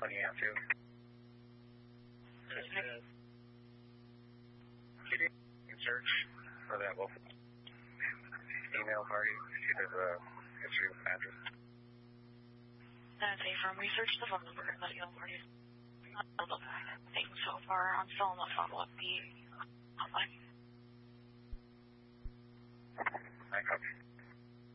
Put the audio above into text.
20 out too. Search for that local email party. She does a history of address. That's from research the phone number and let you know parties. Things so far. I'm still on the follow-up the hotline.